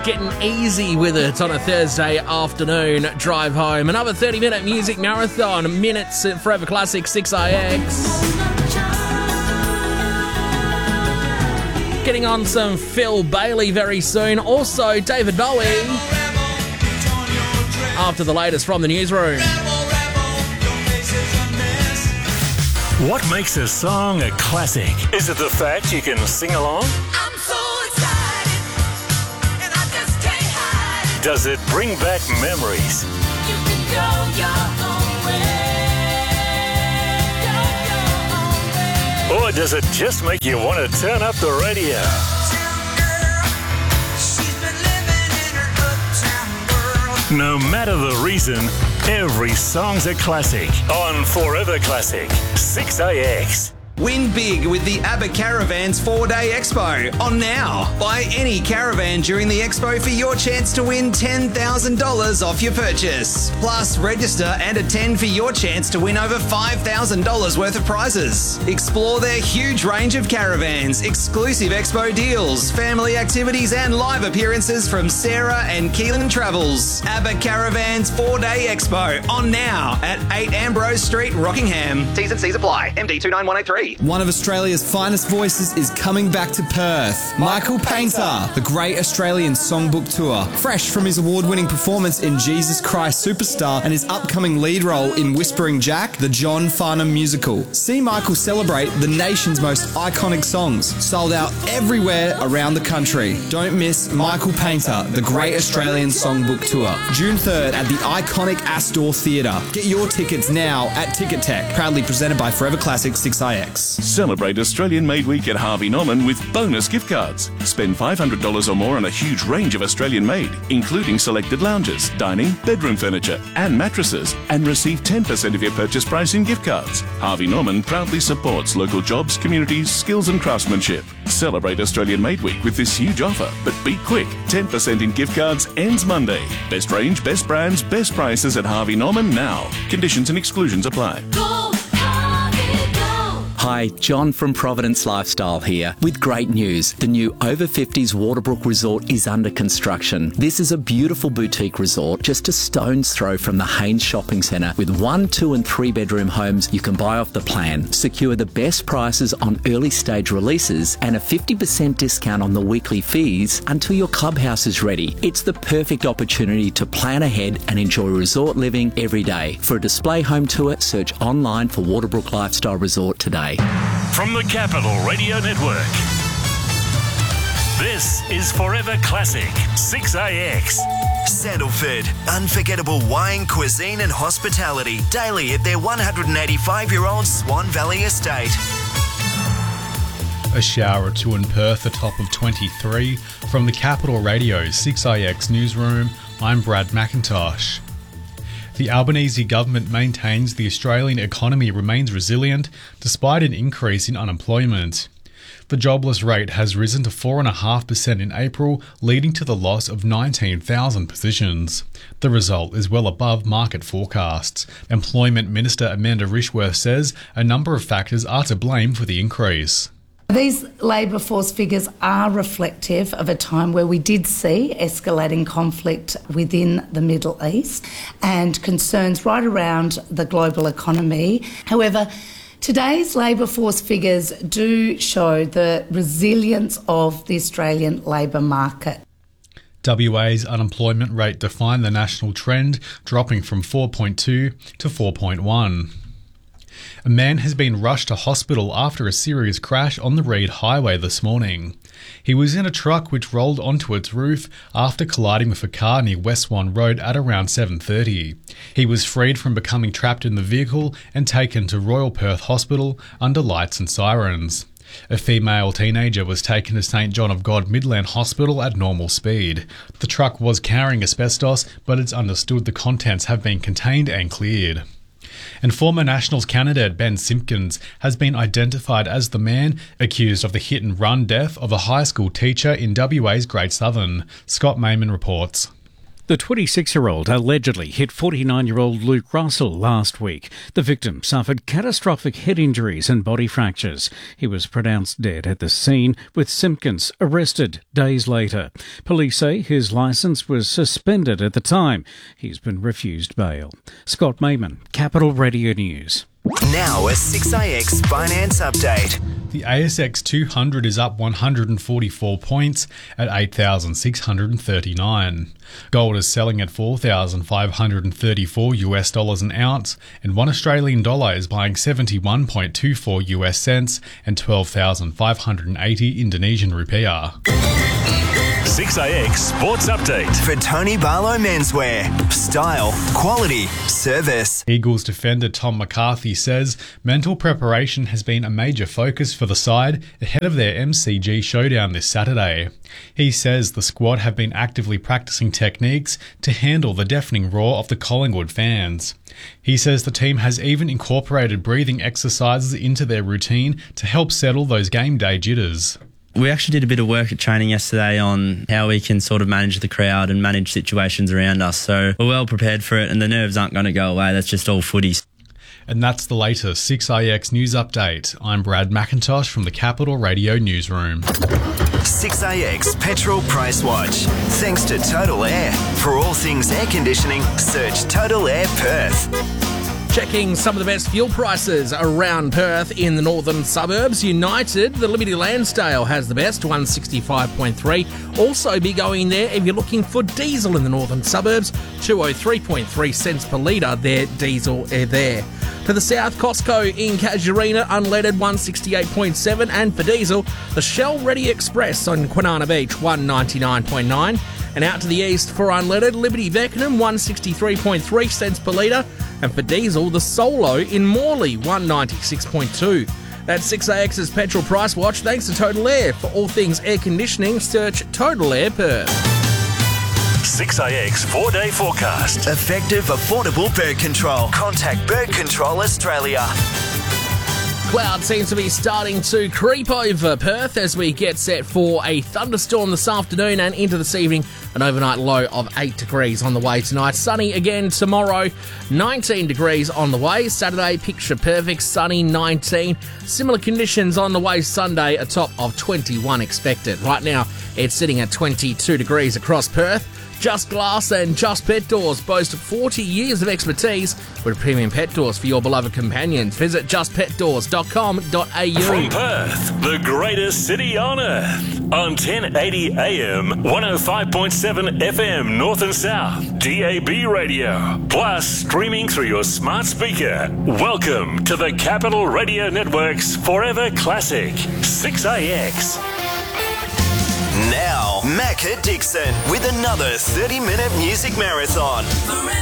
Getting easy with it on a Thursday afternoon drive home. Another 30-minute music marathon. Minutes at Forever Classic 6IX. Getting on some Phil Bailey very soon. Also David Bowie. After the latest from the newsroom. What makes a song a classic? Is it the fact you can sing along? I'm so excited, and I just can't hide it. Does it bring back memories? You can go your own way. Or does it just make you want to turn up the radio? No matter the reason, every song's a classic on Forever Classic 6AX. Win big with the ABBA Caravans 4-Day Expo on now. Buy any caravan during the expo for your chance to win $10,000 off your purchase. Plus, register and attend for your chance to win over $5,000 worth of prizes. Explore their huge range of caravans, exclusive expo deals, family activities and live appearances from Sarah and Keelan Travels. ABBA Caravans 4-Day Expo on now at 8 Ambrose Street, Rockingham. T's and C's apply. MD 29183. One of Australia's finest voices is coming back to Perth. Michael Painter, the Great Australian Songbook Tour. Fresh from his award-winning performance in Jesus Christ Superstar and his upcoming lead role in Whispering Jack, the John Farnham musical. See Michael celebrate the nation's most iconic songs. Sold out everywhere around the country. Don't miss Michael Painter, the Great Australian Songbook Tour. June 3rd at the iconic Astor Theatre. Get your tickets now at Ticket Tech. Proudly presented by Forever Classic 6IX. Celebrate Australian Made Week at Harvey Norman with bonus gift cards. Spend $500 or more on a huge range of Australian made, including selected lounges, dining, bedroom furniture and mattresses, and receive 10% of your purchase price in gift cards. Harvey Norman proudly supports local jobs, communities, skills and craftsmanship. Celebrate Australian Made Week with this huge offer, but be quick. 10% in gift cards ends Monday. Best range, best brands, best prices at Harvey Norman now. Conditions and exclusions apply. Go, Harvey, go. Hi, John from Providence Lifestyle here with great news. The new Over 50s Waterbrook Resort is under construction. This is a beautiful boutique resort just a stone's throw from the Haynes Shopping Centre with 1, 2 and 3 bedroom homes you can buy off the plan. Secure the best prices on early stage releases and a 50% discount on the weekly fees until your clubhouse is ready. It's the perfect opportunity to plan ahead and enjoy resort living every day. For a display home tour, search online for Waterbrook Lifestyle Resort today. From the Capital Radio Network, this is Forever Classic 6AX. Sandalford, unforgettable wine, cuisine and hospitality daily at their 185-year-old Swan Valley estate. A shower or two in Perth, a top of 23. From the Capital Radio 6IX newsroom, I'm Brad McIntosh. The Albanese government maintains the Australian economy remains resilient despite an increase in unemployment. The jobless rate has risen to 4.5% in April, leading to the loss of 19,000 positions. The result is well above market forecasts. Employment Minister Amanda Rishworth says a number of factors are to blame for the increase. These labour force figures are reflective of a time where we did see escalating conflict within the Middle East and concerns right around the global economy. However, today's labour force figures do show the resilience of the Australian labour market. WA's unemployment rate defined the national trend, dropping from 4.2 to 4.1. A man has been rushed to hospital after a serious crash on the Reid Highway this morning. He was in a truck which rolled onto its roof after colliding with a car near West Swan Road at around 7:30. He was freed from becoming trapped in the vehicle and taken to Royal Perth Hospital under lights and sirens. A female teenager was taken to St John of God Midland Hospital at normal speed. The truck was carrying asbestos, but it's understood the contents have been contained and cleared. And former Nationals candidate Ben Simpkins has been identified as the man accused of the hit-and-run death of a high school teacher in WA's Great Southern. Scott Mayman reports. The 26-year-old allegedly hit 49-year-old Luke Russell last week. The victim suffered catastrophic head injuries and body fractures. He was pronounced dead at the scene, with Simpkins arrested days later. Police say his licence was suspended at the time. He's been refused bail. Scott Mayman, Capital Radio News. Now a 6AX finance update. The ASX 200 is up 144 points at 8,639. Gold is selling at $4,534 an ounce, and $1 Australian dollar is buying 71.24 US cents and 12,580 Indonesian rupiah. 6AX Sports Update. For Tony Barlow Menswear. Style, quality, service. Eagles defender Tom McCarthy says mental preparation has been a major focus for the side ahead of their MCG showdown this Saturday. He says the squad have been actively practicing techniques to handle the deafening roar of the Collingwood fans. He says the team has even incorporated breathing exercises into their routine to help settle those game day jitters. We actually did a bit of work at training yesterday on how we can sort of manage the crowd and manage situations around us. So we're well prepared for it and the nerves aren't going to go away. That's just all footy. And that's the latest 6AX News Update. I'm Brad McIntosh from the Capital Radio Newsroom. 6AX Petrol Price Watch. Thanks to Total Air. For all things air conditioning, search Total Air Perth. Checking some of the best fuel prices around Perth in the northern suburbs. United, the Liberty Lansdale has the best, 165.3. Also be going there if you're looking for diesel in the northern suburbs, 203.3 cents per litre, their diesel there. To the south, Costco in Casuarina, unleaded 168.7, and for diesel, the Shell Ready Express on Kwinana Beach, 199.9. And out to the east for unleaded, Liberty Beckenham, 163.3 cents per litre. And for diesel, the Solo in Morley, 196.2. That's 6AX's Petrol Price Watch. Thanks to Total Air. For all things air conditioning, search Total Air Perth. 6AX 4-day forecast. Effective, affordable bird control. Contact Bird Control Australia. Cloud seems to be starting to creep over Perth as we get set for a thunderstorm this afternoon and into this evening. An overnight low of 8 degrees on the way tonight. Sunny again tomorrow, 19 degrees on the way. Saturday, picture perfect, sunny, 19. Similar conditions on the way Sunday, a top of 21 expected. Right now, it's sitting at 22 degrees across Perth. Just Glass and Just Pet Doors boast 40 years of expertise with premium pet doors for your beloved companions. Visit justpetdoors.com.au. From Perth, the greatest city on earth, on 1080 AM, 105.7 FM North and South, DAB radio, plus streaming through your smart speaker. Welcome to the Capital Radio Network's Forever Classic, 6AX. Now, Macca Dixon with another 30-minute music marathon.